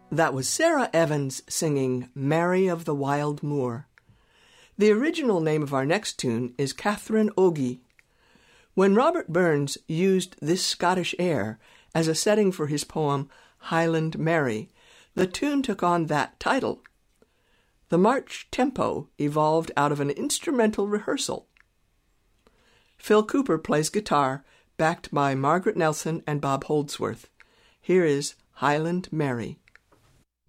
That was Sarah Evans singing Mary of the Wild Moor. The original name of our next tune is Catherine Ogie. When Robert Burns used this Scottish air as a setting for his poem Highland Mary, the tune took on that title. The march tempo evolved out of an instrumental rehearsal. Phil Cooper plays guitar, backed by Margaret Nelson and Bob Holdsworth. Here is Highland Mary.